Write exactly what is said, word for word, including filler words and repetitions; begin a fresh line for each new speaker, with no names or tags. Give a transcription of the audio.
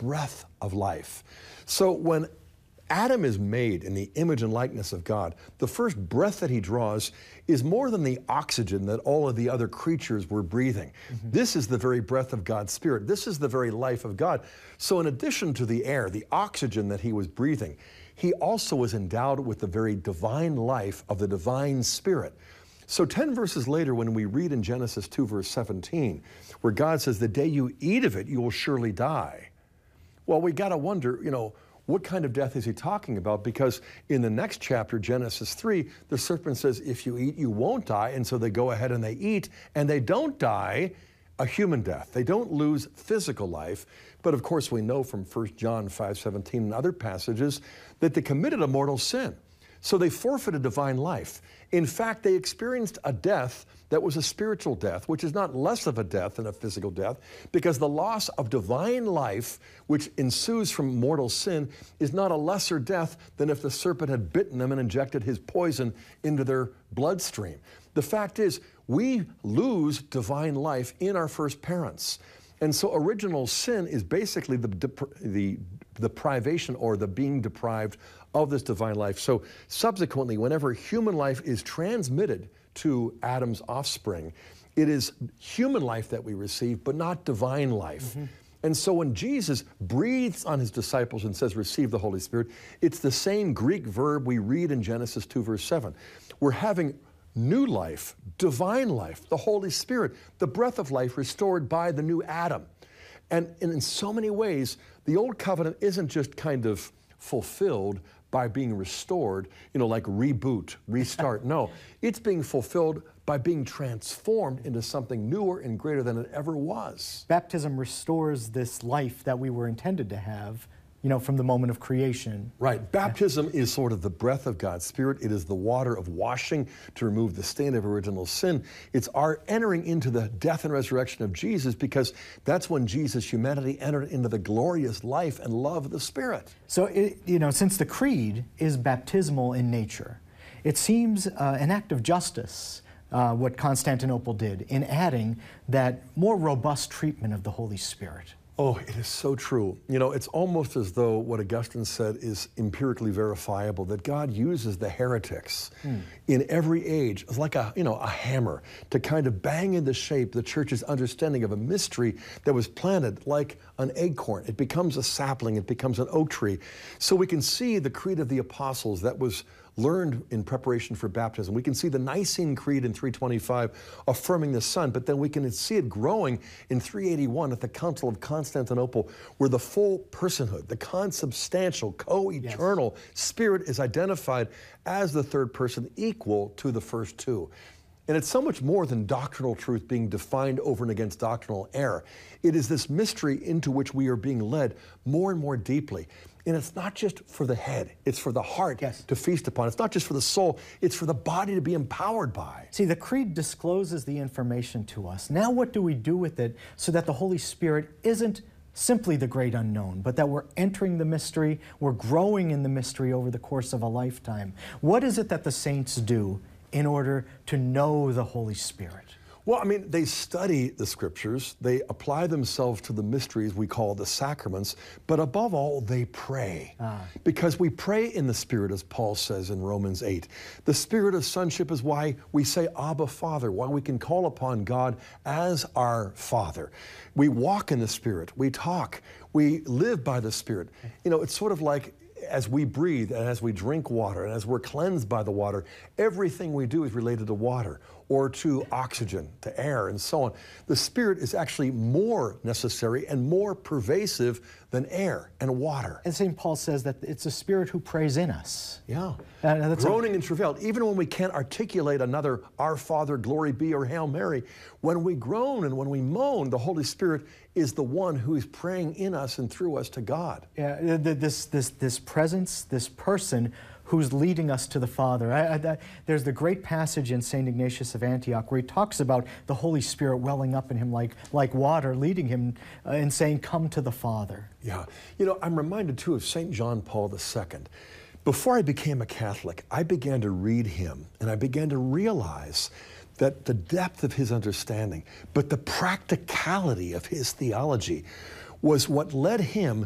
breath of life. So when Adam is made in the image and likeness of God, the first breath that he draws is more than the oxygen that all of the other creatures were breathing. Mm-hmm. This is the very breath of God's Spirit. This is the very life of God. So in addition to the air, the oxygen that he was breathing, he also was endowed with the very divine life of the divine Spirit. So ten verses later, when we read in Genesis two, verse seventeen, where God says, the day you eat of it, you will surely die. Well, we got to wonder, you know, what kind of death is he talking about? Because in the next chapter, Genesis three, the serpent says, if you eat, you won't die. And so they go ahead and they eat, and they don't die a human death. They don't lose physical life. But of course, we know from First John five seventeen and other passages that they committed a mortal sin. So they forfeited divine life. In fact, they experienced a death that was a spiritual death, which is not less of a death than a physical death, because the loss of divine life, which ensues from mortal sin, is not a lesser death than if the serpent had bitten them and injected his poison into their bloodstream. The fact is, we lose divine life in our first parents. And so original sin is basically the, the, the privation or the being deprived of this divine life. So subsequently, whenever human life is transmitted to Adam's offspring, it is human life that we receive, but not divine life. Mm-hmm. And so when Jesus breathes on his disciples and says, receive the Holy Spirit, it's the same Greek verb we read in Genesis two, verse seven. We're having new life, divine life, the Holy Spirit, the breath of life restored by the new Adam. And, and in so many ways, the old covenant isn't just kind of fulfilled by being restored, you know, like reboot, restart. No, it's being fulfilled by being transformed into something newer and greater than it ever was.
Baptism restores this life that we were intended to have, you know, from the moment of creation.
Right. Baptism yeah. is sort of the breath of God's Spirit. It is the water of washing to remove the stain of original sin. It's our entering into the death and resurrection of Jesus, because that's when Jesus' humanity entered into the glorious life and love of the Spirit.
So, it, you know, since the Creed is baptismal in nature, it seems uh, an act of justice, uh, what Constantinople did in adding that more robust treatment of the Holy Spirit.
Oh, it is so true. You know, it's almost as though what Augustine said is empirically verifiable, that God uses the heretics mm. in every age as like a, you know, a hammer to kind of bang into shape the church's understanding of a mystery that was planted like an acorn. It becomes a sapling, it becomes an oak tree. So we can see the Creed of the Apostles that was learned in preparation for baptism. We can see the Nicene Creed in three twenty-five affirming the Son, but then we can see it growing in three eighty-one at the Council of Constantinople, where the full personhood, the consubstantial, co-eternal yes. Spirit is identified as the third person equal to the first two. And it's so much more than doctrinal truth being defined over and against doctrinal error. It is this mystery into which we are being led more and more deeply. And it's not just for the head, it's for the heart yes. to feast upon. It's not just for the soul, it's for the body to be empowered by.
See, the Creed discloses the information to us. Now what do we do with it so that the Holy Spirit isn't simply the great unknown, but that we're entering the mystery, we're growing in the mystery over the course of a lifetime? What is it that the saints do in order to know the Holy Spirit?
Well, I mean, they study the Scriptures, they apply themselves to the mysteries we call the sacraments, but above all, they pray. Ah. Because we pray in the Spirit, as Paul says in Romans eight. The Spirit of sonship is why we say, Abba, Father, why we can call upon God as our Father. We walk in the Spirit, we talk, we live by the Spirit. You know, it's sort of like as we breathe and as we drink water and as we're cleansed by the water, everything we do is related to water or to oxygen, to air, and so on. The Spirit is actually more necessary and more pervasive than air and water.
And Saint Paul says that it's the Spirit who prays in us.
Yeah.
Uh,
Groaning and travail. Even when we can't articulate another Our Father, Glory Be, or Hail Mary, when we groan and when we moan, the Holy Spirit is the one who is praying in us and through us to God.
Yeah, this, this, this presence, this person who's leading us to the Father. I, I, there's the great passage in Saint Ignatius of Antioch where he talks about the Holy Spirit welling up in him like, like water, leading him uh, and saying, come to the Father.
Yeah. You know, I'm reminded, too, of Saint John Paul the Second. Before I became a Catholic, I began to read him, and I began to realize that the depth of his understanding, but the practicality of his theology was what led him